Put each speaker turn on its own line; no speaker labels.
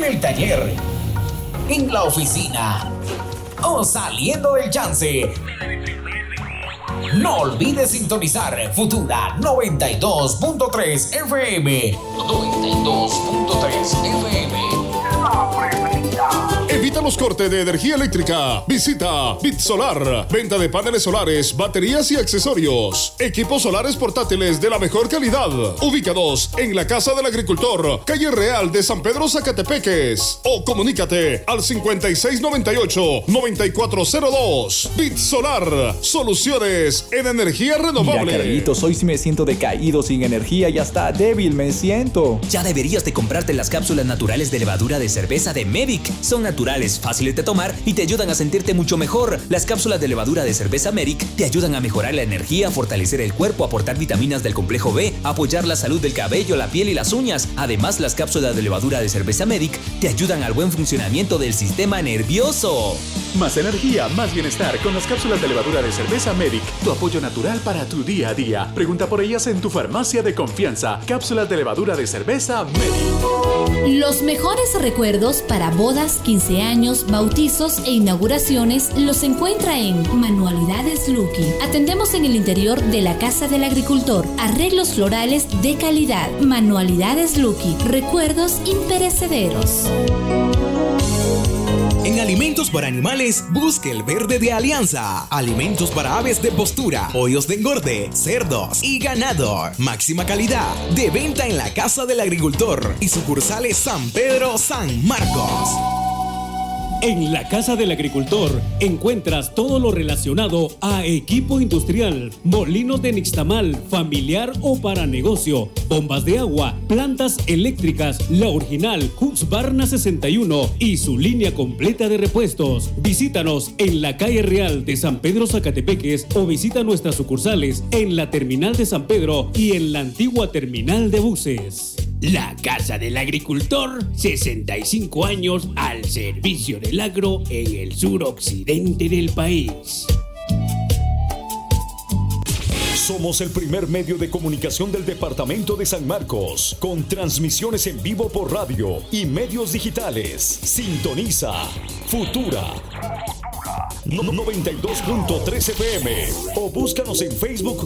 el taller, en la oficina o saliendo del chance. No olvides sintonizar Futura 92.3 FM. 92.3 FM.
Evita los cortes de energía eléctrica. Visita Bit Solar. Venta de paneles solares, baterías y accesorios. Equipos solares portátiles de la mejor calidad. Ubicados en la Casa del Agricultor, Calle Real de San Pedro, Zacatepeques. O comunícate al 5698-9402. Bit Solar. Soluciones en energía renovable.
Mira, Carlitos, hoy sí me siento decaído, sin energía y hasta débil me siento.
Ya deberías de comprarte las cápsulas naturales de levadura de cerveza de Medic. Son naturales, fáciles de tomar y te ayudan a sentirte mucho mejor. Las cápsulas de levadura de cerveza Medic te ayudan a mejorar la energía, fortalecer el cuerpo, aportar vitaminas del complejo B, apoyar la salud del cabello, la piel y las uñas. Además, las cápsulas de levadura de cerveza Medic te ayudan al buen funcionamiento del sistema nervioso.
Más energía, más bienestar con las cápsulas de levadura de cerveza Medic. Tu apoyo natural para tu día a día. Pregunta por ellas en tu farmacia de confianza. Cápsulas de levadura de cerveza Medic.
Los mejores recuerdos para bodas, 15 años, bautizos e inauguraciones los encuentra en Manualidades Lucky. Atendemos en el interior de la Casa del Agricultor. Arreglos florales de calidad. Manualidades Lucky. Recuerdos imperecederos.
En alimentos para animales, busque el verde de Alianza. Alimentos para aves de postura, pollos de engorde, cerdos y ganado. Máxima calidad. De venta en la Casa del Agricultor y sucursales San Pedro, San Marcos.
En la Casa del Agricultor encuentras todo lo relacionado a equipo industrial, molinos de nixtamal, familiar o para negocio, bombas de agua, plantas eléctricas, la original Husqvarna 61 y su línea completa de repuestos. Visítanos en la calle Real de San Pedro, Zacatepeques o visita nuestras sucursales en la terminal de San Pedro y en la antigua terminal de buses. La Casa del Agricultor, 65 años al servicio del agro en el suroccidente del país.
Somos el primer medio de comunicación del departamento de San Marcos, con transmisiones en vivo por radio y medios digitales. Sintoniza Futura 92.3 FM o búscanos en Facebook